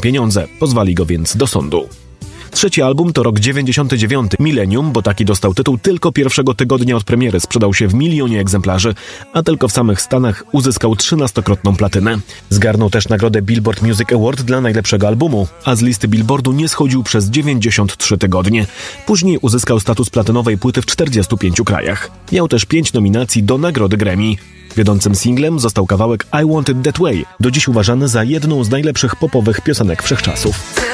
pieniądze. Pozwali go więc do sądu. Trzeci album to rok 99. Millennium, bo taki dostał tytuł, tylko pierwszego tygodnia od premiery sprzedał się w 1 milionie egzemplarzy, a tylko w samych Stanach uzyskał 13-krotną platynę. Zgarnął też nagrodę Billboard Music Award dla najlepszego albumu, a z listy Billboardu nie schodził przez 93 tygodnie. Później uzyskał status platynowej płyty w 45 krajach. Miał też 5 nominacji do nagrody Grammy. Wiodącym singlem został kawałek I Want It That Way, do dziś uważany za jedną z najlepszych popowych piosenek wszechczasów.